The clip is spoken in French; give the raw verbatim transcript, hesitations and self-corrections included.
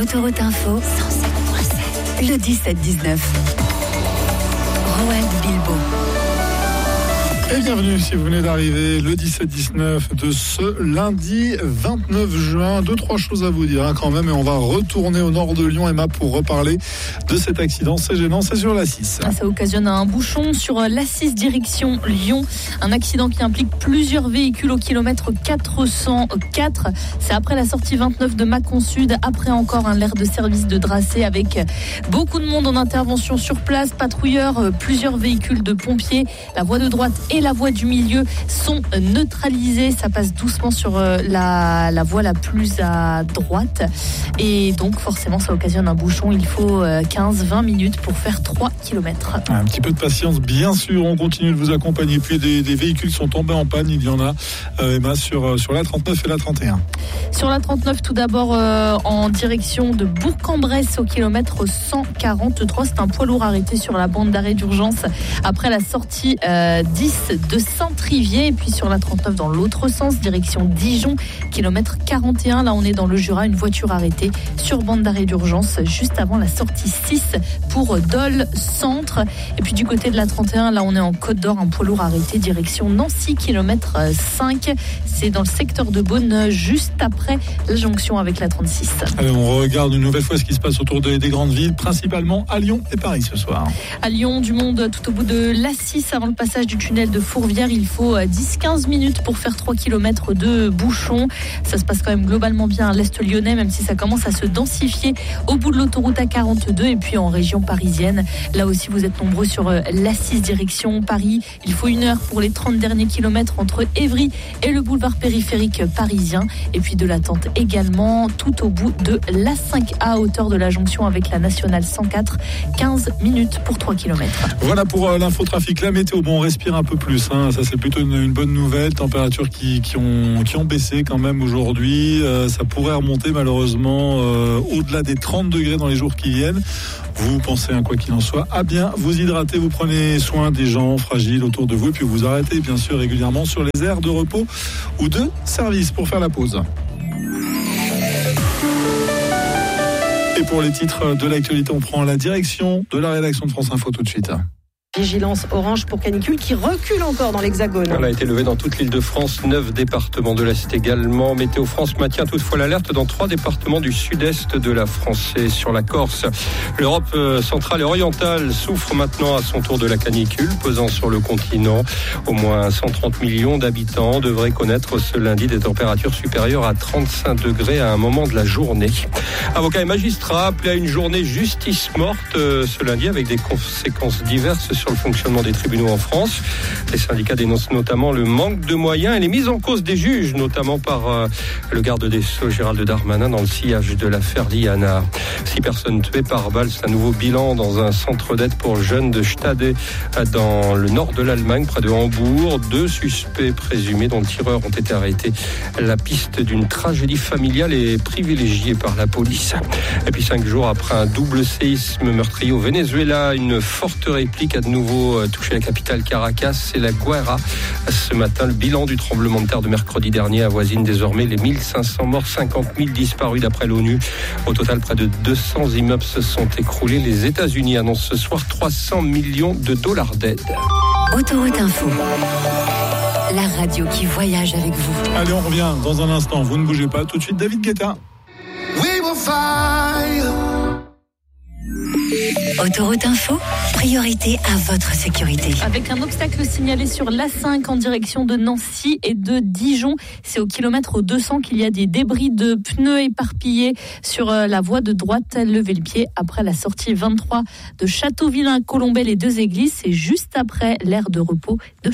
Autoroute Info, cent sept virgule sept. Le dix-sept dix-neuf. Roald Bilbo. Et bienvenue si vous venez d'arriver le dix-sept dix-neuf de ce lundi vingt-neuf juin. Deux, trois choses à vous dire hein, quand même. Et on va retourner au nord de Lyon, Emma, pour reparler de cet accident. C'est gênant, c'est sur l'A six. Ça occasionne un bouchon sur l'A six direction Lyon. Un accident qui implique plusieurs véhicules au kilomètre quatre cent quatre. C'est après la sortie vingt-neuf de Mâcon Sud. Après encore un l'aire de service de Dracé avec beaucoup de monde en intervention sur place. Patrouilleurs, plusieurs véhicules de pompiers. La voie de droite et la voie du milieu sont neutralisées. Ça passe doucement sur la, la voie la plus à droite. Et donc, forcément, ça occasionne un bouchon. Il faut quinze à vingt minutes pour faire trois kilomètres. Un petit peu de patience, bien sûr. On continue de vous accompagner. Puis des, des véhicules sont tombés en panne. Il y en a, euh, Emma, sur, sur la trente-neuf et la trente et un. Sur la trente-neuf, tout d'abord, euh, en direction de Bourg-en-Bresse au kilomètre cent quarante-trois. C'est un poids lourd arrêté sur la bande d'arrêt d'urgence après la sortie euh, dix de Saint-Trivier. Et puis sur la trente-neuf dans l'autre sens, direction Dijon, kilomètre quarante et un. Là, on est dans le Jura, une voiture arrêtée sur bande d'arrêt d'urgence juste avant la sortie six pour Dole Centre. Et puis du côté de la trente et un, là, on est en Côte d'Or, un poids lourd arrêté direction Nancy, kilomètre cinq. C'est dans le secteur de Beaune, juste après la jonction avec la trente-six. Allez, on regarde une nouvelle fois ce qui se passe autour des, des grandes villes, principalement à Lyon et Paris ce soir. À Lyon, du monde tout au bout de l'A six avant le passage du tunnel de Fourvière. Il faut dix à quinze minutes pour faire trois kilomètres de bouchon. Ça se passe quand même globalement bien à l'est lyonnais, même si ça commence à se densifier au bout de l'autoroute A quarante-deux. Et puis en région parisienne, là aussi vous êtes nombreux sur l'A six direction Paris. Il faut une heure pour les trente derniers kilomètres entre Évry et le boulevard périphérique parisien. Et puis de l'attente également tout au bout de l'A cinq A à hauteur de la jonction avec la nationale cent quatre. quinze minutes pour trois kilomètres. Voilà pour euh, l'infotrafic. La météo, bon, on respire un peu plus. Hein. Ça, c'est plutôt une, une bonne nouvelle. Températures qui, qui, ont, qui ont baissé quand même aujourd'hui. Euh, ça pourrait remonter malheureusement euh, au-delà des trente degrés dans les jours qui viennent. Vous pensez, hein, quoi qu'il en soit, à bien vous hydrater. Vous prenez soin des gens fragiles autour de vous. Et puis vous arrêtez, bien sûr, régulièrement sur les aires de repos ou de service pour faire la pause. Et pour les titres de l'actualité, on prend la direction de la rédaction de France Info tout de suite. Vigilance orange pour canicule qui recule encore dans l'Hexagone. Elle a été levée dans toute l'île de France, neuf départements de l'Est également. Météo France maintient toutefois l'alerte dans trois départements du sud-est de la France et sur la Corse. L'Europe centrale et orientale souffre maintenant à son tour de la canicule pesant sur le continent. Au moins cent trente millions d'habitants devraient connaître ce lundi des températures supérieures à trente-cinq degrés à un moment de la journée. Avocats et magistrats appelés à une journée justice morte ce lundi avec des conséquences diverses sur le fonctionnement des tribunaux en France. Les syndicats dénoncent notamment le manque de moyens et les mises en cause des juges, notamment par euh, le garde des Sceaux Gérald Darmanin dans le sillage de l'affaire Liana. Six personnes tuées par balle, c'est un nouveau bilan dans un centre d'aide pour jeunes de Stade dans le nord de l'Allemagne, près de Hambourg. Deux suspects présumés dont le tireur ont été arrêtés. La piste d'une tragédie familiale est privilégiée par la police. Et puis cinq jours après un double séisme meurtrier au Venezuela, une forte réplique a de nouveau touché la capitale Caracas. C'est la Guaira. Ce matin, le bilan du tremblement de terre de mercredi dernier avoisine désormais les mille cinq cents morts, cinquante mille disparus d'après l'ONU. Au total, près de deux cents immeubles se sont écroulés. Les États-Unis annoncent ce soir trois cents millions de dollars d'aide. Autoroute Info. La radio qui voyage avec vous. Allez, on revient dans un instant. Vous ne bougez pas. Tout de suite, David Guetta. We will fly. Autoroute Info, priorité à votre sécurité. Avec un obstacle signalé sur l'A cinq en direction de Nancy et de Dijon. C'est au kilomètre deux cents qu'il y a des débris de pneus éparpillés sur la voie de droite. Levez le pied après la sortie vingt-trois de Châteauvillain-Colombey, les deux églises. C'est juste après l'aire de repos de